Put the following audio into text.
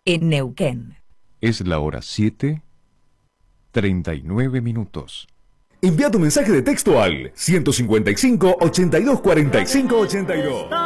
en Neuquén. Es la hora 7:39. Envía tu mensaje de texto al 155 82 45 82.